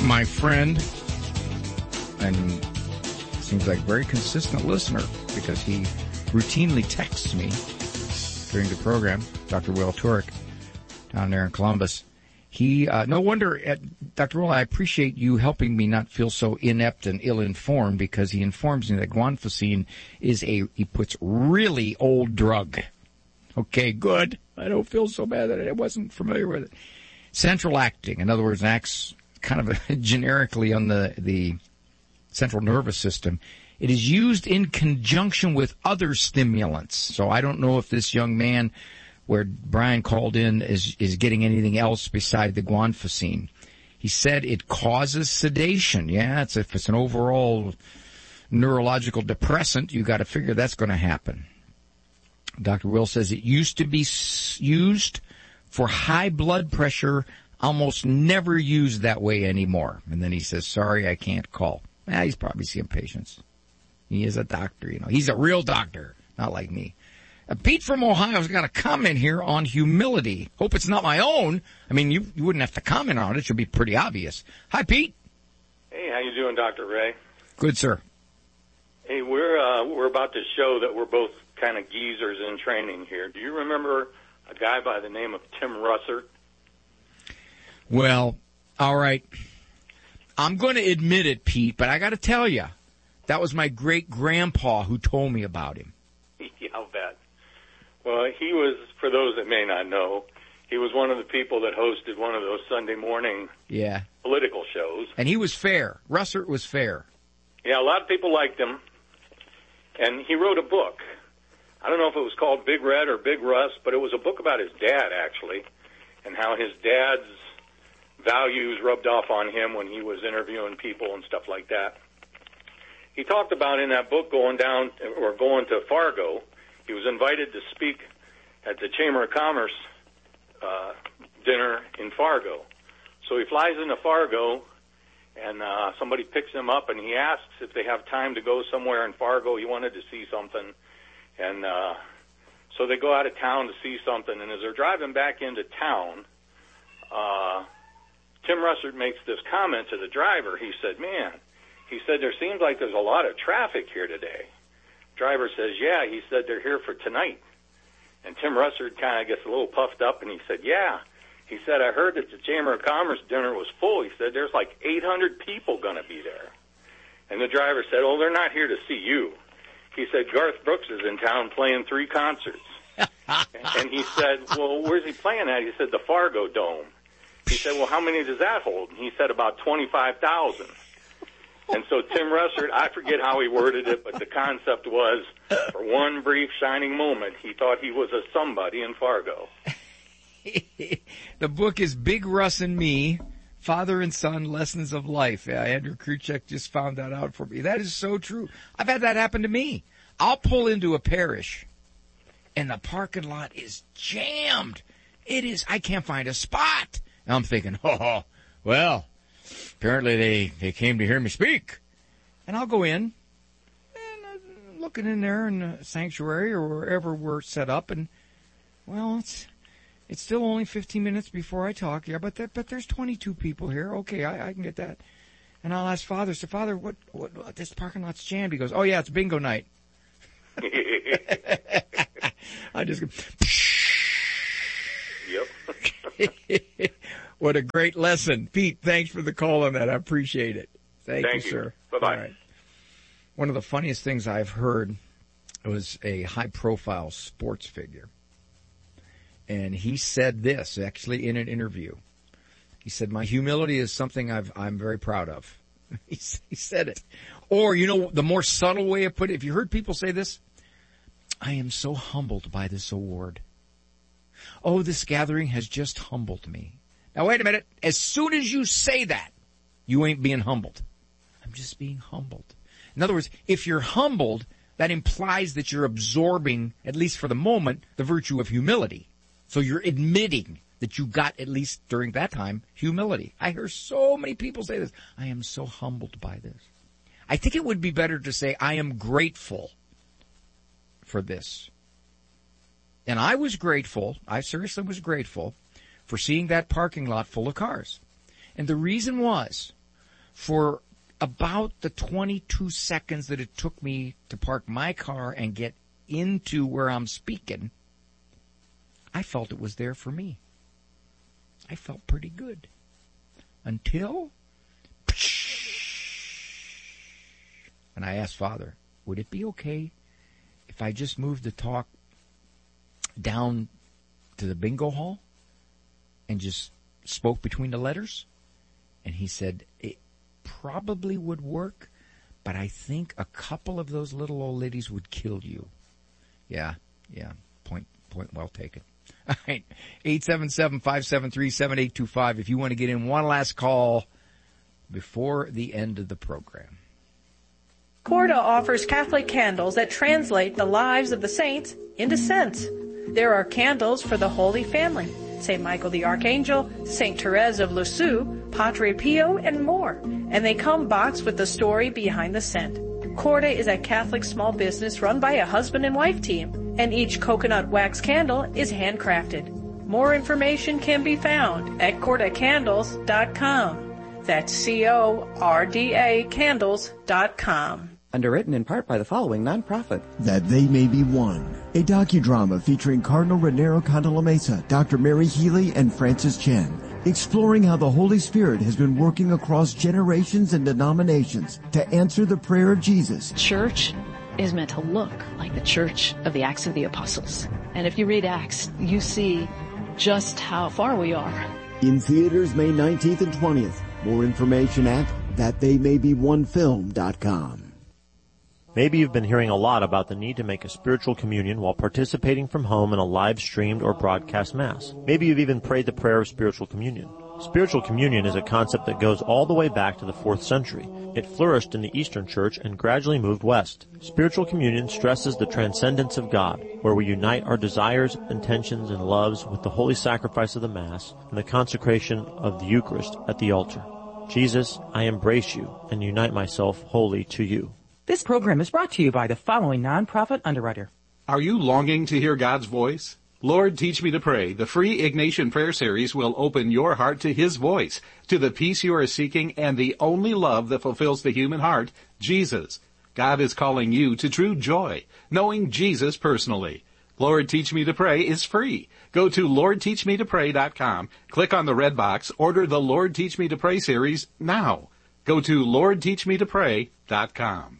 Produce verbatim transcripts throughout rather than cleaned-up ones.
my friend, and seems like a very consistent listener because he routinely texts me during the program, Doctor Will Turek, down there in Columbus. He, uh, no wonder, at, Doctor Will, I appreciate you helping me not feel so inept and ill-informed, because he informs me that guanfacine is a, he puts, really old drug. Okay, good. I don't feel so bad that I wasn't familiar with it. Central acting, in other words, acts kind of generically on the, the central nervous system. It is used in conjunction with other stimulants. So I don't know if this young man where Brian called in is, is getting anything else beside the guanfacine. He said it causes sedation. Yeah, it's, if it's an overall neurological depressant, you got to figure that's going to happen. Doctor Will says it used to be s- used for high blood pressure, almost never used that way anymore. And then he says, sorry, I can't call. Ah, he's probably seeing patients. He is a doctor, you know. He's a real doctor, not like me. Uh, Pete from Ohio's got a comment here on humility. Hope it's not my own. I mean, you, you wouldn't have to comment on it. It should be pretty obvious. Hi, Pete. Hey, how you doing, Doctor Ray? Good, sir. Hey, we're uh, we're about to show that we're both kind of geezers in training here. Do you remember a guy by the name of Tim Russert? Well, all right. I'm going to admit it, Pete, but I got to tell you, that was my great-grandpa who told me about him. Yeah, I'll bet. Well, he was, for those that may not know, he was one of the people that hosted one of those Sunday morning yeah. political shows. And he was fair. Russert was fair. Yeah, a lot of people liked him. And he wrote a book. I don't know if it was called Big Red or Big Russ, but it was a book about his dad, actually, and how his dad's values rubbed off on him when he was interviewing people and stuff like that. He talked about in that book going down or going to Fargo. He was invited to speak at the Chamber of Commerce uh, dinner in Fargo. So he flies into Fargo, and uh, somebody picks him up, and he asks if they have time to go somewhere in Fargo. He wanted to see something. And uh, so they go out of town to see something, and as they're driving back into town, uh, Tim Russert makes this comment to the driver. He said, man, he said, there seems like there's a lot of traffic here today. Driver says, yeah. He said, they're here for tonight. And Tim Russert kind of gets a little puffed up, and he said, yeah. He said, I heard that the Chamber of Commerce dinner was full. He said, there's like eight hundred people going to be there. And the driver said, oh, they're not here to see you. He said, Garth Brooks is in town playing three concerts. And he said, well, where's he playing at? He said, the Fargo Dome. He said, well, how many does that hold? And he said, about twenty-five thousand. And so Tim Russert, I forget how he worded it, but the concept was, for one brief shining moment, he thought he was a somebody in Fargo. The book is Big Russ and Me, Father and Son, Lessons of Life. Yeah, Andrew Kruchek just found that out for me. That is so true. I've had that happen to me. I'll pull into a parish, and the parking lot is jammed. It is, I can't find a spot. And I'm thinking, oh, well, apparently they, they came to hear me speak. And I'll go in, and I'm looking in there in the sanctuary or wherever we're set up, and, well, it's it's still only fifteen minutes before I talk. Yeah, but there, but there's twenty-two people here. Okay, I, I can get that. And I'll ask Father, so Father, what, what, what, this parking lot's jammed. He goes, oh, yeah, it's bingo night. I just go, Yep. What a great lesson. Pete, thanks for the call on that. I appreciate it. Thank, Thank you, you, sir. Bye-bye. All right. One of the funniest things I've heard was a high-profile sports figure. And he said this, actually, in an interview. He said, my humility is something I've, I'm very proud of. He, he said it. Or, you know, the more subtle way of putting it, if you heard people say this, I am so humbled by this award. Oh, this gathering has just humbled me. Now, wait a minute. As soon as you say that, you ain't being humbled. I'm just being humbled. In other words, if you're humbled, that implies that you're absorbing, at least for the moment, the virtue of humility. So you're admitting that you got, at least during that time, humility. I hear so many people say this. I am so humbled by this. I think it would be better to say, I am grateful for this. And I was grateful, I seriously was grateful, for seeing that parking lot full of cars. And the reason was, for about the twenty-two seconds that it took me to park my car and get into where I'm speaking, I felt it was there for me. I felt pretty good. Until, and I asked Father, would it be okay if I just moved the talk down to the bingo hall and just spoke between the letters? And he said, it probably would work, but I think a couple of those little old ladies would kill you. Yeah, yeah, point, point well taken. All right, eight seven seven, five seven three, seven eight two five if you want to get in one last call before the end of the program. Corda offers Catholic candles that translate the lives of the saints into scents. There are candles for the Holy Family, Saint Michael the Archangel, Saint Therese of Lisieux, Padre Pio, and more. And they come boxed with the story behind the scent. Corda is a Catholic small business run by a husband and wife team, and each coconut wax candle is handcrafted. More information can be found at corda candles dot com. That's C O R D A candles dot com. Underwritten in part by the following nonprofit. That They May Be One, a docudrama featuring Cardinal Raniero Cantalamessa, Doctor Mary Healy, and Francis Chen, exploring how the Holy Spirit has been working across generations and denominations to answer the prayer of Jesus. Church is meant to look like the church of the Acts of the Apostles. And if you read Acts, you see just how far we are. In theaters May nineteenth and twentieth. More information at that they may be one film dot com. Maybe you've been hearing a lot about the need to make a spiritual communion while participating from home in a live-streamed or broadcast Mass. Maybe you've even prayed the prayer of spiritual communion. Spiritual communion is a concept that goes all the way back to the fourth century. It flourished in the Eastern Church and gradually moved west. Spiritual communion stresses the transcendence of God, where we unite our desires, intentions, and loves with the holy sacrifice of the Mass and the consecration of the Eucharist at the altar. Jesus, I embrace you and unite myself wholly to you. This program is brought to you by the following nonprofit underwriter. Are you longing to hear God's voice? Lord, Teach Me to Pray, the free Ignatian Prayer Series will open your heart to His voice, to the peace you are seeking and the only love that fulfills the human heart, Jesus. God is calling you to true joy, knowing Jesus personally. Lord, Teach Me to Pray is free. Go to lord teach me to pray dot com, click on the red box, order the Lord Teach Me to Pray series now. Go to lord teach me to pray dot com.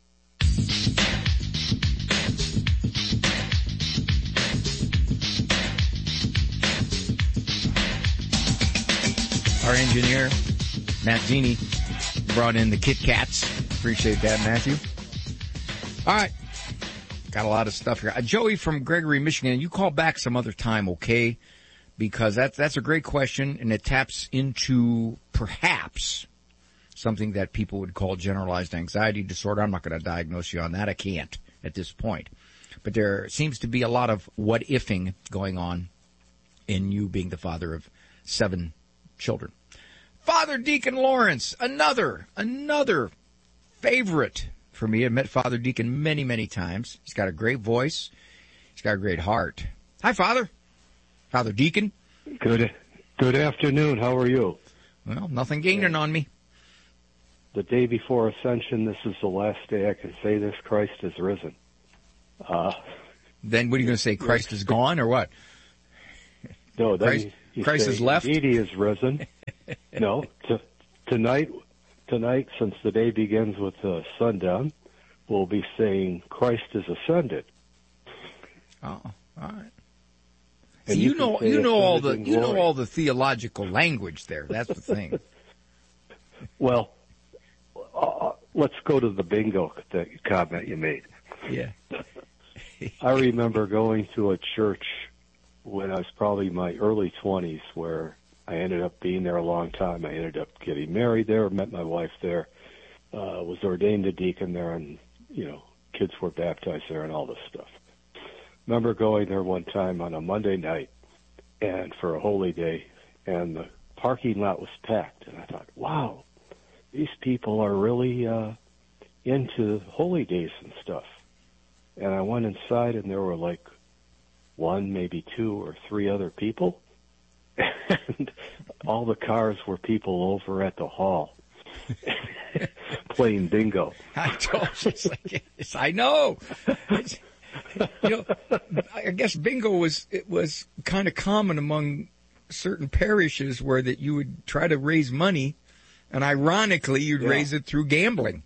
Our engineer, Matt Zini, brought in the Kit Kats. Appreciate that, Matthew. All right. Got a lot of stuff here. Uh, Joey from Gregory, Michigan, you call back some other time, okay? Because that's, that's a great question, and it taps into perhaps something that people would call generalized anxiety disorder. I'm not going to diagnose you on that. I can't at this point. But there seems to be a lot of what-ifing going on in you being the father of seven children. Father Deacon Lawrence, another, another favorite for me. I've met Father Deacon many, many times. He's got a great voice. He's got a great heart. Hi, Father. Father Deacon. Good, good afternoon. How are you? Well, nothing gaining on me. The day before Ascension, this is the last day I can say this, Christ is risen. Uh, then what are you going to say, Christ is gone, or what? No, then Christ, you Christ say, is left? Indeed, he is risen. No, t- tonight, tonight, since the day begins with uh, sundown, we'll be saying Christ is ascended. Oh, all right. And See, you you know, can say you know all the, ascended in you know glory. all the theological language there. That's the thing. Well, uh, let's go to the bingo th- comment you made. Yeah. I remember going to a church when I was probably in my early twenties, where I ended up being there a long time. I ended up getting married there, met my wife there, uh, was ordained a deacon there, and, you know, kids were baptized there and all this stuff. Remember going there one time on a Monday night and for a holy day, and the parking lot was packed, and I thought, wow, these people are really uh, into holy days and stuff. And I went inside, and there were like one, maybe two or three other people, and all the cars were people over at the hall. playing bingo. I told you, it's like, yes, I know. It's, you know, I guess bingo was it was kind of common among certain parishes where that you would try to raise money, and ironically, you'd yeah. raise it through gambling.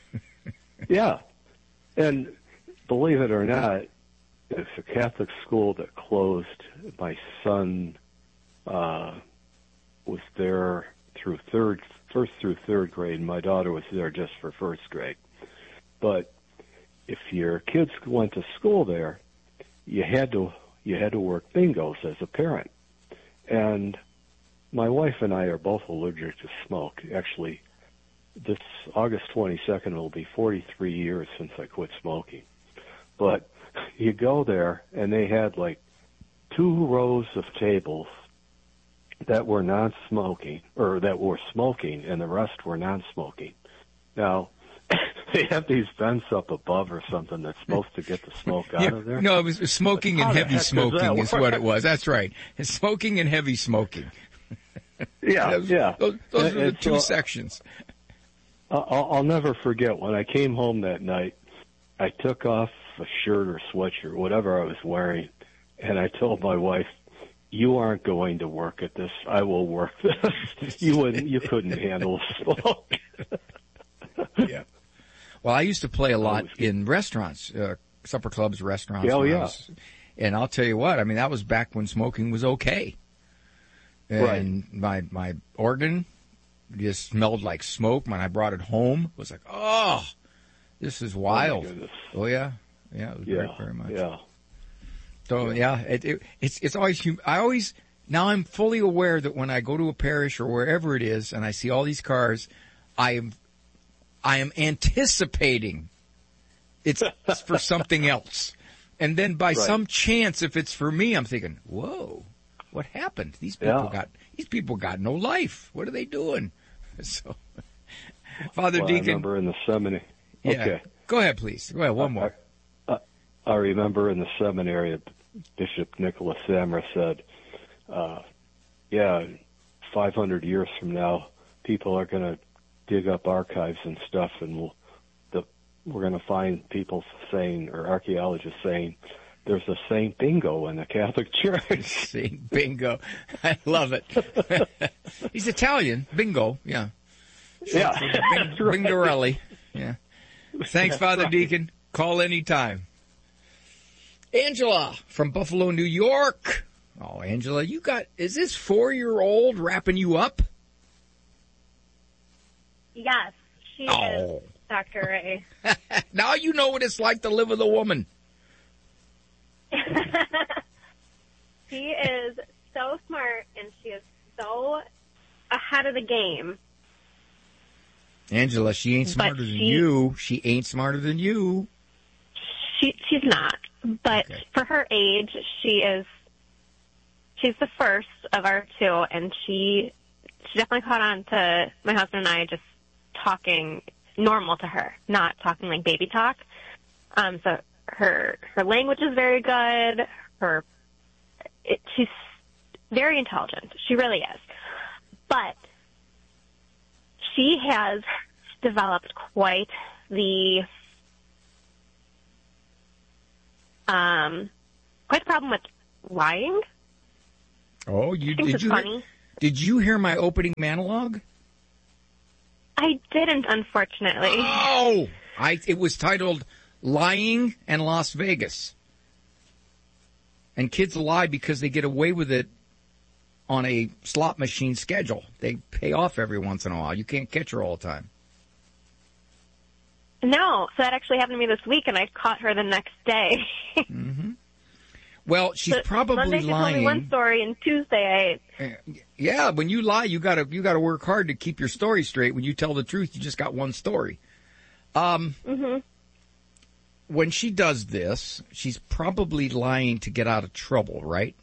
Yeah, and believe it or not, it's a Catholic school that closed. My son uh, was there through third, first through third grade, and my daughter was there just for first grade. But if your kids went to school there, you had to you had to work bingos as a parent. And my wife and I are both allergic to smoke. Actually, this August twenty-second will be forty-three years since I quit smoking. But you go there, and they had like two rows of tables that were non-smoking, or that were smoking, and the rest were non-smoking. Now, they have these vents up above or something that's supposed to get the smoke out yeah, of there. No, it was smoking and How heavy smoking is what it was. That's right. It's smoking and heavy smoking. Yeah, those, yeah. Those, those and, are the and two so, sections. I'll, I'll never forget when I came home that night, I took off a shirt or sweatshirt, whatever I was wearing, and I told my wife, "You aren't going to work at this. I will work this. You wouldn't. You couldn't handle smoke." Yeah. Well, I used to play a lot in restaurants, uh, supper clubs, restaurants. Oh, yeah. Was, and I'll tell you what, I mean, that was back when smoking was okay. And Right. my my organ just smelled like smoke. When I brought it home, it was like, oh, this is wild. Oh, oh yeah. Yeah, it was yeah, very, very much. Yeah. So, yeah, it, it, it's it's always, I always, now I'm fully aware that when I go to a parish or wherever it is and I see all these cars, I am I am anticipating it's, it's for something else. And then by Right. some chance, if it's for me, I'm thinking, whoa, what happened? These people Yeah. got these people got no life. What are they doing? So, Father Well, Deacon. I remember in the seminary. Yeah, Okay. go ahead, please. Go ahead, one more. I, I, I remember in the seminary, Bishop Nicholas Samra said, uh, yeah, five hundred years from now, people are going to dig up archives and stuff, and we'll, the, we're going to find people saying, or archaeologists saying, there's a Saint Bingo in the Catholic Church. Saint Bingo. I love it. He's Italian. Bingo, yeah. Yeah. Bing, Bingarelli. Yeah. Thanks, Father Deacon. Call anytime. Angela from Buffalo, New York. Oh, Angela, you got, is this four-year-old wrapping you up? Yes, she Oh. is, Doctor Ray. Now you know what it's like to live with a woman. She is so smart, and she is so ahead of the game. Angela, she ain't But smarter than she- you. She ain't smarter than you. She she's not, but Okay. for her age, she is. She's the first of our two, and she she definitely caught on to my husband and I just talking normal to her, not talking like baby talk. Um, so her her language is very good. Her it, she's very intelligent. She really is, but she has developed quite the um quite the problem with lying. Oh, you Thinks did it's you funny. hear, did you hear my opening monologue? I didn't, unfortunately. Oh, I it was titled "Lying and Las Vegas." And kids lie because they get away with it on a slot machine schedule. They pay off every once in a while. You can't catch her all the time. No, so that actually happened to me this week, and I caught her the next day. Mm-hmm. Well, she's So probably Monday she told me lying. one story, and Tuesday I Yeah, when you lie, you gotta you gotta work hard to keep your story straight. When you tell the truth, you just got one story. Um, hmm when she does this, she's probably lying to get out of trouble, right?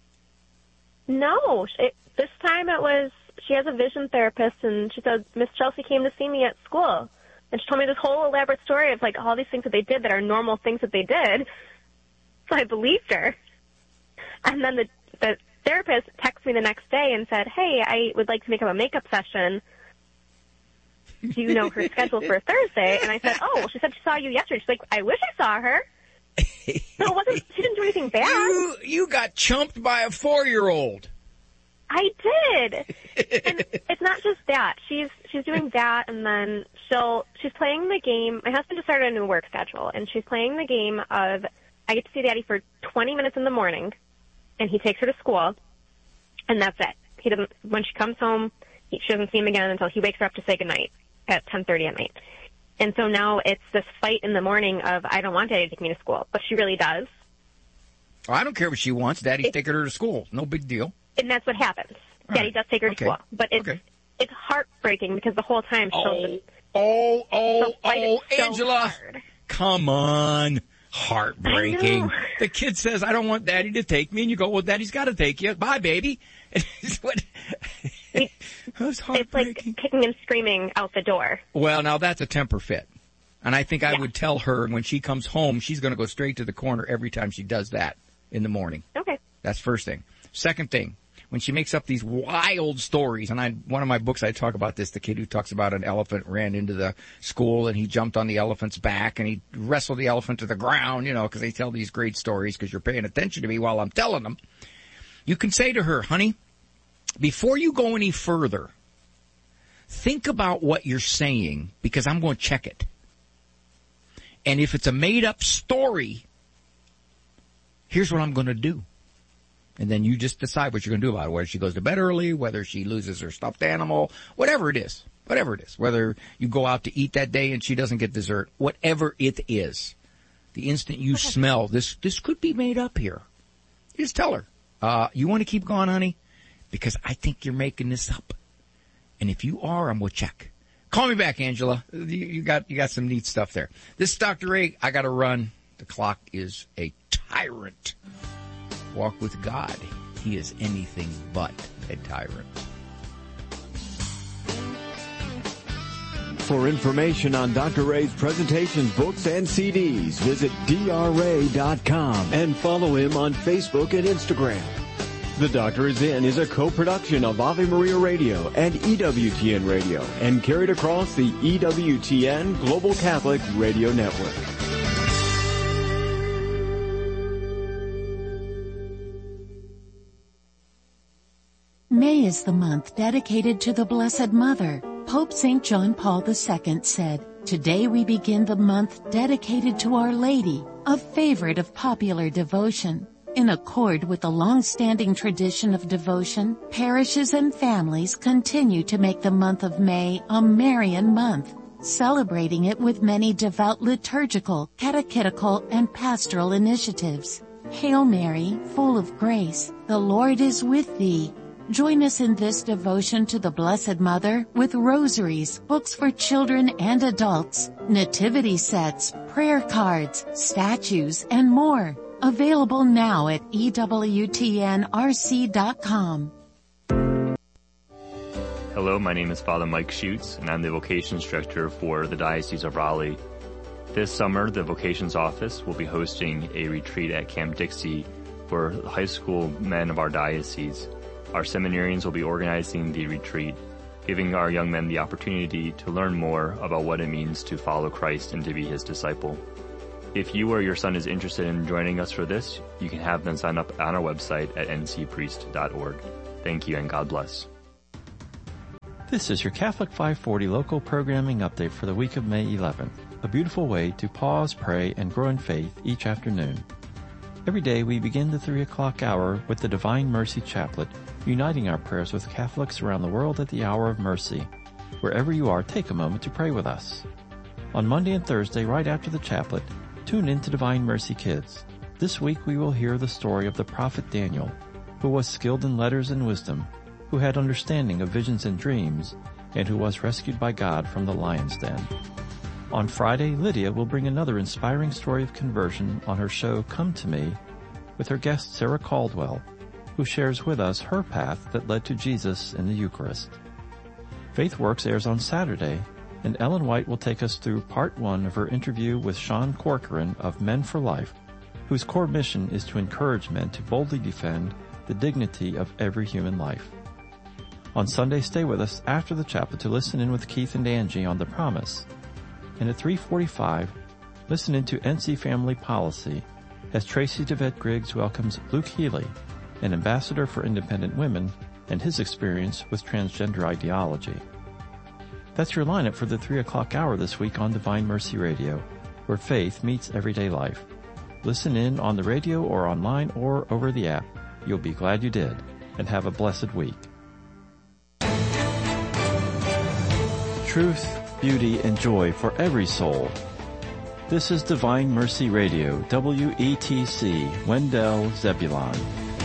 No, it, this time it was, she has a vision therapist, and she said, Miss Chelsea came to see me at school. And she told me this whole elaborate story of, like, all these things that they did that are normal things that they did. So I believed her. And then the, the therapist texted me the next day and said, hey, I would like to make up a makeup session. do you know her schedule for Thursday? And I said, oh, well, she said she saw you yesterday. She's like, I wish I saw her. So it wasn't, she didn't do anything bad. You, you got chumped by a four-year-old. I did. And it's not just that. She's she's doing that, and then she'll she's playing the game. My husband just started a new work schedule, and she's playing the game of I get to see Daddy for twenty minutes in the morning, and he takes her to school, and that's it. He doesn't. When she comes home, he, she doesn't see him again until he wakes her up to say goodnight at ten thirty at night. And so now it's this fight in the morning of I don't want Daddy to take me to school, but she really does. I don't care what she wants. Daddy's taking her to school. No big deal. And that's what happens. All Daddy right. does take her to Okay. school. But it's Okay. it's heartbreaking because the whole time she'll Oh, just... oh, oh, she'll fight oh, it so Angela. hard. Come on. Heartbreaking. I know. The kid says, I don't want Daddy to take me. And you go, well, Daddy's got to take you. Bye, baby. It's what... It, It's it's like heartbreaking. kicking and screaming out the door. Well, now that's a temper fit. And I think I Yeah. would tell her when she comes home, she's going to go straight to the corner every time she does that in the morning. Okay. That's first thing. Second thing, when she makes up these wild stories, and I, one of my books I talk about this, the kid who talks about an elephant ran into the school and he jumped on the elephant's back and he wrestled the elephant to the ground, you know, because they tell these great stories because you're paying attention to me while I'm telling them. You can say to her, honey, before you go any further, think about what you're saying because I'm going to check it. And if it's a made-up story, here's what I'm going to do. And then you just decide what you're going to do about it, whether she goes to bed early, whether she loses her stuffed animal, whatever it is, whatever it is, whether you go out to eat that day and she doesn't get dessert, whatever it is. The instant you smell, this this could be made up here. You just tell her, uh, you want to keep going, honey? Because I think you're making this up. And if you are, I'm going to check. Call me back, Angela. You, you got you got some neat stuff there. This is Doctor Ray. I got to run. The clock is a tyrant. Walk with God. He is anything but a tyrant. For information on Doctor Ray's presentations, books, and C Ds, visit D R ray dot com and follow him on Facebook and Instagram. The Doctor Is In is a co-production of Ave Maria Radio and E W T N Radio and carried across the E W T N Global Catholic Radio Network. May is the month dedicated to the Blessed Mother. Pope Saint John Paul the Second said, "Today we begin the month dedicated to Our Lady, a favorite of popular devotion." In accord with the long-standing tradition of devotion, parishes and families continue to make the month of May a Marian month, celebrating it with many devout liturgical, catechetical, and pastoral initiatives. Hail Mary, full of grace, the Lord is with thee. Join us in this devotion to the Blessed Mother with rosaries, books for children and adults, nativity sets, prayer cards, statues, and more. Available now at E W T N R C dot com. Hello, my name is Father Mike Schutz, and I'm the Vocations Director for the Diocese of Raleigh. This summer, the Vocations Office will be hosting a retreat at Camp Dixie for high school men of our diocese. Our seminarians will be organizing the retreat, giving our young men the opportunity to learn more about what it means to follow Christ and to be his disciple. If you or your son is interested in joining us for this, you can have them sign up on our website at n c priest dot org. Thank you and God bless. This is your Catholic five forty local programming update for the week of May eleventh, a beautiful way to pause, pray, and grow in faith each afternoon. Every day we begin the three o'clock hour with the Divine Mercy Chaplet, uniting our prayers with Catholics around the world at the hour of mercy. Wherever you are, take a moment to pray with us. On Monday and Thursday, right after the chaplet, tune in to Divine Mercy Kids. This week we will hear the story of the prophet Daniel, who was skilled in letters and wisdom, who had understanding of visions and dreams, and who was rescued by God from the lion's den. On Friday, Lydia will bring another inspiring story of conversion on her show Come to Me with her guest Sarah Caldwell, who shares with us her path that led to Jesus in the Eucharist. Faith Works airs on Saturday, and Ellen White will take us through part one of her interview with Sean Corcoran of Men for Life, whose core mission is to encourage men to boldly defend the dignity of every human life. On Sunday, stay with us after the chapel to listen in with Keith and Angie on The Promise. And at three forty-five, listen in to N C Family Policy as Tracy DeVette Griggs welcomes Luke Healy, an ambassador for independent women, and his experience with transgender ideology. That's your lineup for the three o'clock hour this week on Divine Mercy Radio, where faith meets everyday life. Listen in on the radio or online or over the app. You'll be glad you did, and have a blessed week. Truth, beauty, and joy for every soul. This is Divine Mercy Radio, W E T C, Wendell, Zebulon.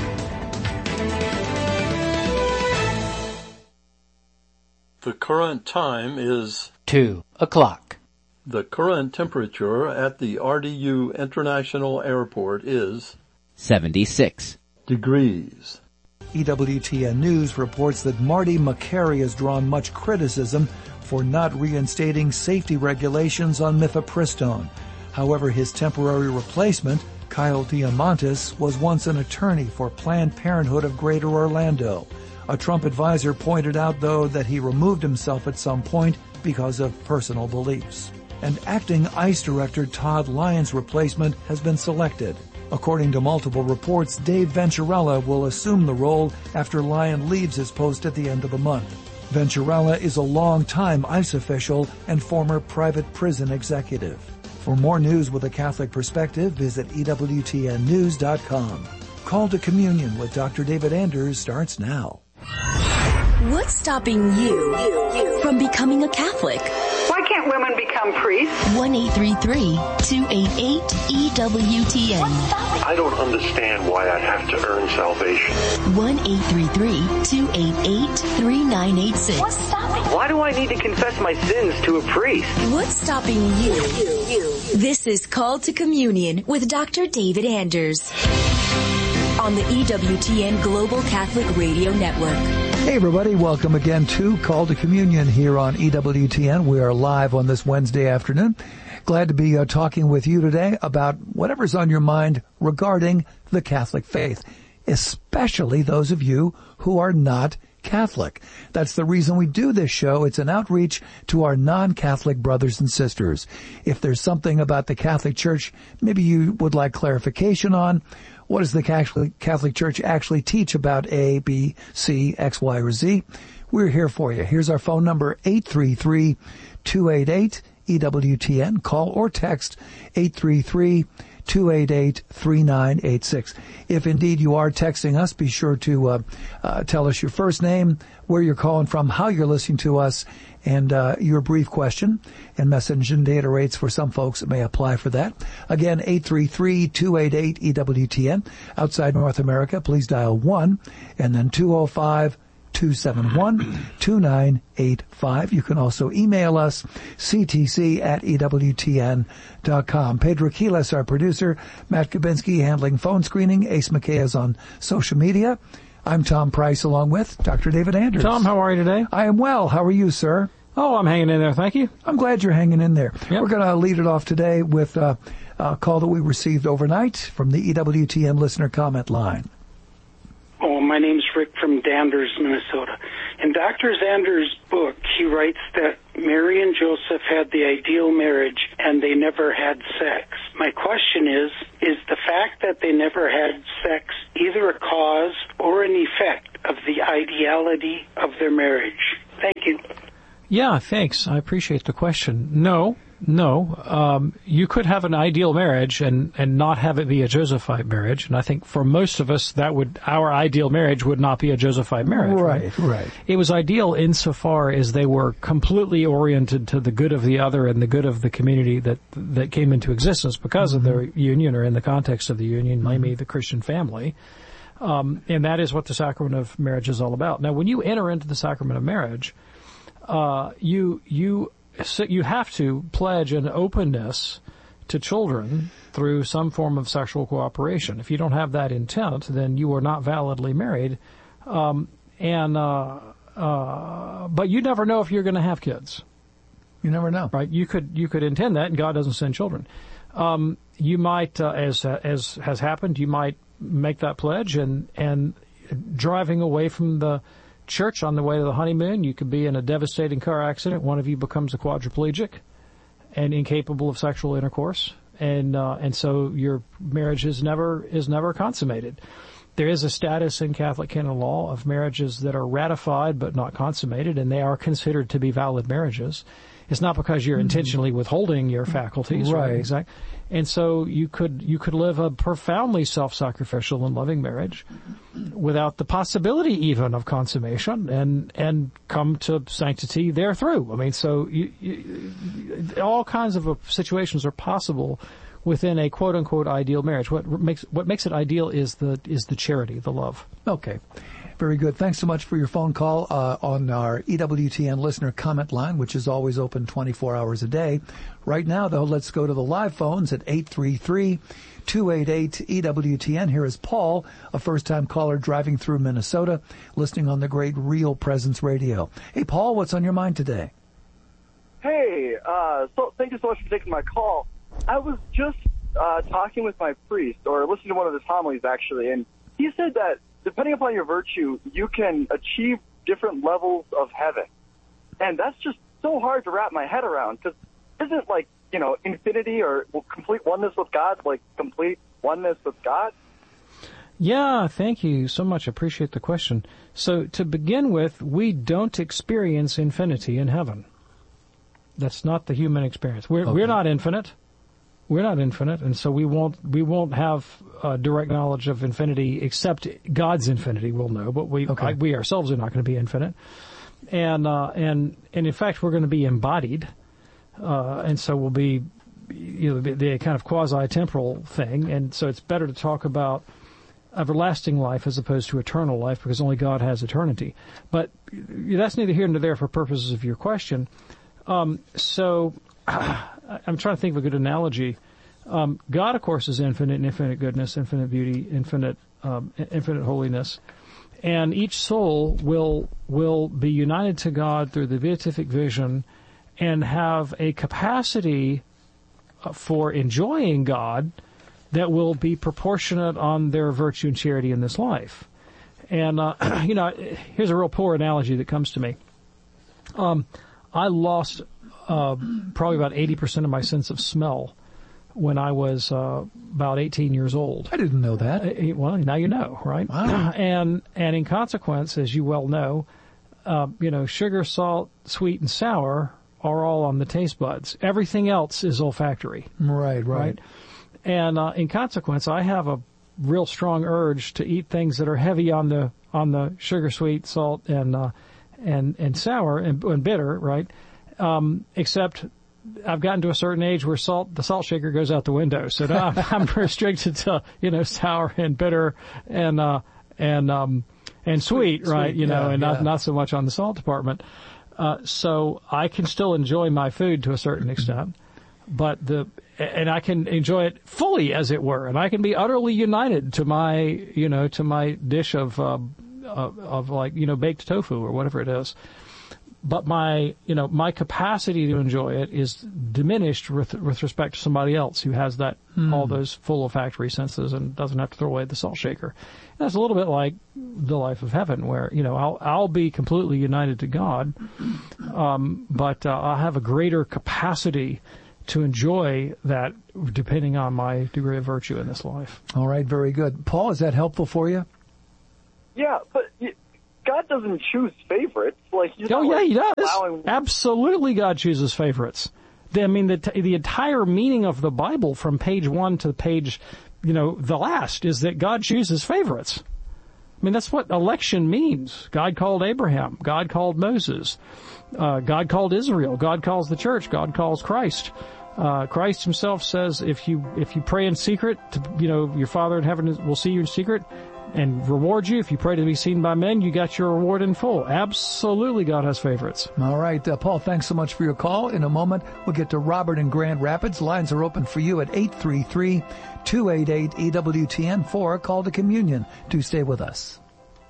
The current time is two o'clock. The current temperature at the R D U International Airport is seventy-six degrees. E W T N News reports that Marty Makary has drawn much criticism for not reinstating safety regulations on mifepristone. However, his temporary replacement, Kyle Diamantis, was once an attorney for Planned Parenthood of Greater Orlando. A Trump advisor pointed out, though, that he removed himself at some point because of personal beliefs. And acting ICE Director Todd Lyon's replacement has been selected. According to multiple reports, Dave Venturella will assume the role after Lyon leaves his post at the end of the month. Venturella is a long-time ICE official and former private prison executive. For more news with a Catholic perspective, visit E W T N news dot com. Call to Communion with Doctor David Anders starts now. What's stopping you from becoming a Catholic? Why can't women become priests? one eight three three, two eight eight, E W T N. I don't understand why I have to earn salvation. one eight three three, two eight eight, three nine eight six. What's stopping? Why do I need to confess my sins to a priest? What's stopping you? This is Call to Communion with Doctor David Anders on the E W T N Global Catholic Radio Network. Hey everybody, welcome again to Call to Communion here on E W T N. We are live on this Wednesday afternoon. Glad to be uh, talking with you today about whatever's on your mind regarding the Catholic faith, especially those of you who are not Catholic. That's the reason we do this show. It's an outreach to our non-Catholic brothers and sisters. If there's something about the Catholic Church maybe you would like clarification on, what does the Catholic Church actually teach about A, B, C, X, Y, or Z? We're here for you. Here's our phone number, eight three three, two eight eight, E W T N. Call or text eight three three, two eight eight, three nine eight six. If indeed you are texting us, be sure to uh, uh, tell us your first name, where you're calling from, how you're listening to us, and uh, your brief question. And message and data rates for some folks that may apply for that. Again, eight three three, two eight eight, E W T N. Outside North America, please dial one and then two oh five, two seven one, two nine eight five. You can also email us, c t c at e w t n dot com. Pedro Quiles, our producer, Matt Kubinski handling phone screening, Ace McKay is on social media. I'm Tom Price along with Doctor David Anders. Tom, how are you today? I am well. How are you, sir? Oh, I'm hanging in there, thank you. I'm glad you're hanging in there. Yep. We're going to lead it off today with uh, a call that we received overnight from the E W T N listener comment line. Oh, my name's Rick from Danders, Minnesota. In Doctor Anders' book, he writes that Mary and Joseph had the ideal marriage and they never had sex. My question is, is the fact that they never had sex either a cause or an effect of the ideality of their marriage? Thank you. Yeah, thanks. I appreciate the question. No, no. Um, you could have an ideal marriage and, and not have it be a Josephite marriage. And I think for most of us, that would, our ideal marriage would not be a Josephite marriage. Right, right. right. It was ideal insofar as they were completely oriented to the good of the other and the good of the community that, that came into existence because mm-hmm. of their union or in the context of the union, mm-hmm. namely the Christian family. Um, and that is what the sacrament of marriage is all about. Now, when you enter into the sacrament of marriage, Uh, you you so you have to pledge an openness to children through some form of sexual cooperation. If you don't have that intent, then you are not validly married. Um, and uh, uh, but you never know if you're going to have kids. You never know, right? You could you could intend that, and God doesn't send children. Um, you might, uh, as as has happened, you might make that pledge, and and driving away from the church on the way to the honeymoon. You could be in a devastating car accident. One of you becomes a quadriplegic and incapable of sexual intercourse. And, uh, and so your marriage is never, is never consummated. There is a status in Catholic canon law of marriages that are ratified but not consummated, and they are considered to be valid marriages. It's not because you're intentionally withholding your faculties, right? Right. Exactly. And so you could you could live a profoundly self-sacrificial and loving marriage without the possibility even of consummation, and and come to sanctity therethrough. I mean, so you, you, all kinds of situations are possible within a quote unquote ideal marriage. What makes what makes it ideal is the is the charity, the love. Okay. Very good. Thanks so much for your phone call uh, on our E W T N listener comment line, which is always open twenty-four hours a day. Right now, though, let's go to the live phones at eight three three, two eight eight, E W T N. Here is Paul, a first-time caller driving through Minnesota, listening on the great Real Presence Radio. Hey, Paul, what's on your mind today? Hey, uh, so thank you so much for taking my call. I was just uh, talking with my priest, or listening to one of his homilies, actually, and he said that depending upon your virtue, you can achieve different levels of heaven. And that's just so hard to wrap my head around, because isn't, like, you know, infinity or complete oneness with God, like complete oneness with God? Yeah, thank you so much. I appreciate the question. So to begin with, we don't experience infinity in heaven. That's not the human experience. We're, okay. we're not infinite. We're not infinite, and so we won't we won't have uh, direct knowledge of infinity, except God's infinity we'll know, but we okay. I, we ourselves are not going to be infinite, and uh, and and in fact we're going to be embodied, uh, and so we'll be, you know, the, the kind of quasi-temporal thing, and so it's better to talk about everlasting life as opposed to eternal life, because only God has eternity. But that's neither here nor there for purposes of your question. Um, so. I'm trying to think of a good analogy. Um, God, of course, is infinite and infinite goodness, infinite beauty, infinite, um, infinite holiness, and each soul will will be united to God through the beatific vision, and have a capacity for enjoying God that will be proportionate on their virtue and charity in this life. And uh, you know, here's a real poor analogy that comes to me. Um, I lost. Uh, probably about eighty percent of my sense of smell when I was uh, about eighteen years old. I didn't know that. Uh, well, now you know, right? Wow. And and in consequence, as you well know, uh, you know, sugar, salt, sweet, and sour are all on the taste buds. Everything else is olfactory. Right, right. right? And uh, in consequence, I have a real strong urge to eat things that are heavy on the on the sugar, sweet, salt, and uh, and and sour and, and bitter, right? Um, except I've gotten to a certain age where salt, the salt shaker goes out the window. So now I'm, I'm restricted to, you know, sour and bitter and, uh, and, um, and sweet, sweet right? Sweet, you know, yeah, and yeah. not, not so much on the salt department. Uh, so I can still enjoy my food to a certain extent, but the, and I can enjoy it fully, as it were, and I can be utterly united to my, you know, to my dish of, uh, of, of like, you know, baked tofu or whatever it is. But my, you know, my capacity to enjoy it is diminished with, with respect to somebody else who has that, mm. all those full olfactory senses and doesn't have to throw away the salt shaker. And that's a little bit like the life of heaven, where, you know, I'll, I'll be completely united to God, um, but uh, I'll have a greater capacity to enjoy that depending on my degree of virtue in this life. All right, very good. Paul, is that helpful for you? Yeah, but God doesn't choose favorites. Like, he's oh, not, yeah, like, he does. allowing... Absolutely, God chooses favorites. The, I mean, the, the entire meaning of the Bible from page one to page, you know, the last is that God chooses favorites. I mean, that's what election means. God called Abraham. God called Moses. Uh, God called Israel. God calls the church. God calls Christ. Uh, Christ himself says, if you, if you pray in secret, to, you know, your Father in heaven will see you in secret and reward you. If you pray to be seen by men, you got your reward in full. Absolutely, God has favorites. All right, uh, Paul, thanks so much for your call. In a moment, we'll get to Robert in Grand Rapids. Lines are open for you at eight three three, two eight eight, E W T N for a call to communion. Do stay with us.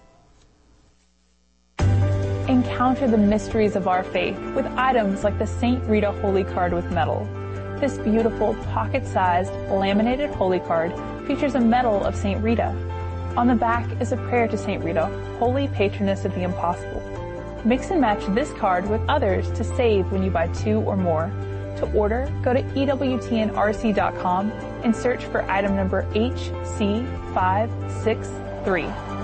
Encounter the mysteries of our faith with items like the Saint Rita Holy Card with medal. This beautiful pocket-sized laminated holy card features a medal of Saint Rita. On the back is a prayer to Saint Rita, holy patroness of the impossible. Mix and match this card with others to save when you buy two or more. To order, go to E W T N R C dot com and search for item number H C five six three.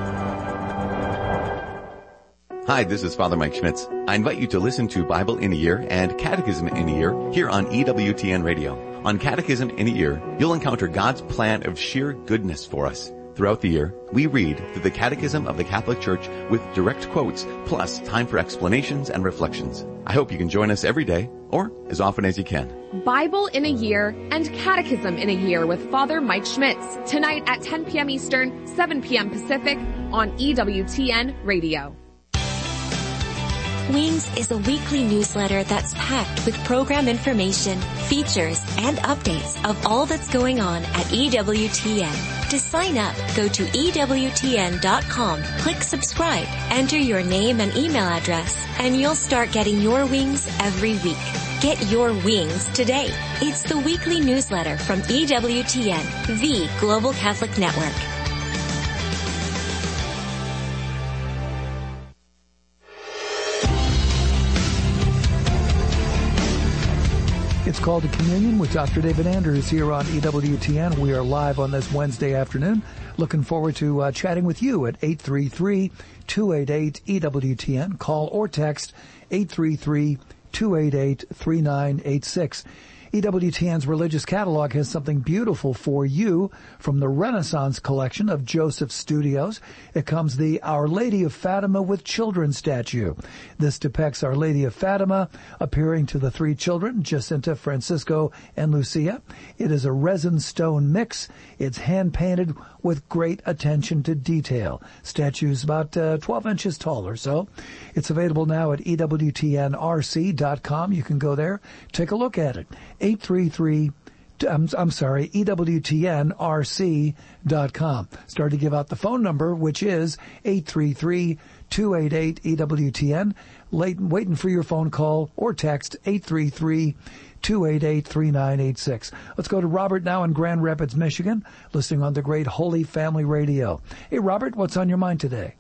Hi, this is Father Mike Schmitz. I invite you to listen to Bible in a Year and Catechism in a Year here on E W T N Radio. On Catechism in a Year, you'll encounter God's plan of sheer goodness for us. Throughout the year, we read through the Catechism of the Catholic Church with direct quotes, plus time for explanations and reflections. I hope you can join us every day, or as often as you can. Bible in a Year and Catechism in a Year with Father Mike Schmitz, tonight at ten p.m. Eastern, seven p.m. Pacific, on E W T N Radio. Wings is a weekly newsletter that's packed with program information, features, and updates of all that's going on at E W T N. To sign up, go to E W T N dot com, click subscribe, enter your name and email address, and you'll start getting your wings every week. Get your wings today. It's the weekly newsletter from E W T N, the Global Catholic Network. It's Called to Communion with Doctor David Anders here on E W T N. We are live on this Wednesday afternoon. Looking forward to uh, chatting with you at eight three three, two eight eight, E W T N. Call or text eight three three, two eight eight, three nine eight six. E W T N's Religious Catalog has something beautiful for you from the Renaissance collection of Joseph Studios. It comes the Our Lady of Fatima with Children statue. This depicts Our Lady of Fatima appearing to the three children, Jacinta, Francisco, and Lucia. It is a resin stone mix. It's hand-painted with great attention to detail. Statue's about uh, twelve inches tall or so. It's available now at E W T N R C dot com. You can go there, take a look at it. eight three three, I'm, I'm sorry, E W T N R C dot com. Start to give out the phone number, which is eight three three, two eight eight, E W T N. Late, waiting for your phone call or text eight three three, two eight eight, three nine eight six. Let's go to Robert now in Grand Rapids, Michigan, listening on the great Holy Family Radio. Hey, Robert, what's on your mind today?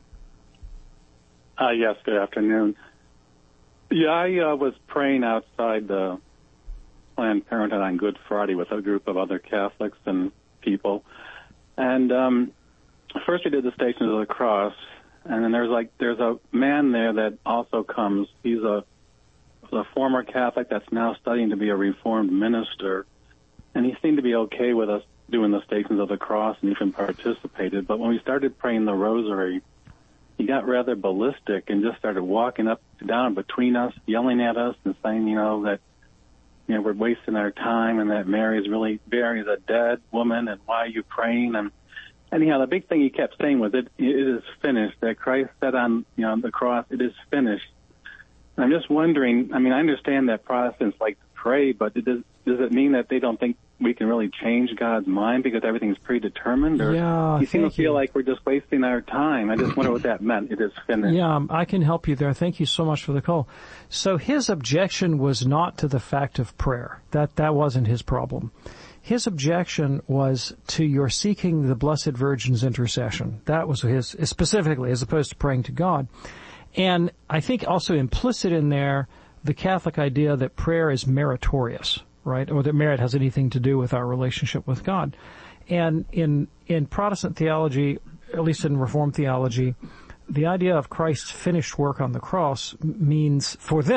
Uh, yes, good afternoon. Yeah, I uh, was praying outside the Planned Parenthood on Good Friday with a group of other Catholics and people. And um, first we did the Stations of the Cross, and then there's like there's a man there that also comes. He's a, a former Catholic that's now studying to be a Reformed minister, and he seemed to be okay with us doing the Stations of the Cross and even participated. But when we started praying the Rosary, he got rather ballistic and just started walking up and down between us, yelling at us and saying, you know, that you know, we're wasting our time and that Mary is really Mary's a dead woman and why are you praying? And anyhow, the big thing he kept saying was it, it is finished, that Christ said on, you know, the cross, it is finished. And I'm just wondering, I mean, I understand that Protestants like to pray, but it does, does it mean that they don't think we can really change God's mind because everything's predetermined? Or yeah, you seem to feel you. like we're just wasting our time. I just wonder what that meant. It is finished. Yeah, I can help you there. Thank you so much for the call. So his objection was not to the fact of prayer. That that wasn't his problem. His objection was to your seeking the Blessed Virgin's intercession. That was his, specifically, as opposed to praying to God. And I think also implicit in there, the Catholic idea that prayer is meritorious, right? Or that merit has anything to do with our relationship with God. And in, in Protestant theology, at least in Reformed theology, the idea of Christ's finished work on the cross means, for them,